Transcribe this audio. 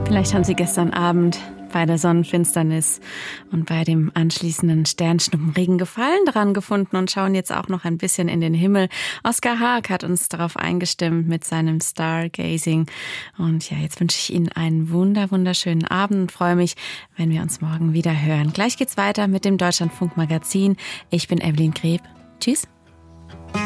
Vielleicht haben Sie gestern Abend bei der Sonnenfinsternis und bei dem anschließenden Sternschnuppenregen Gefallen daran gefunden und schauen jetzt auch noch ein bisschen in den Himmel. Oskar Haag hat uns darauf eingestimmt mit seinem Stargazing. Und ja, jetzt wünsche ich Ihnen einen wunderschönen Abend und freue mich, wenn wir uns morgen wieder hören. Gleich geht's weiter mit dem Deutschlandfunk Magazin. Ich bin Evelyn Greb. Tschüss.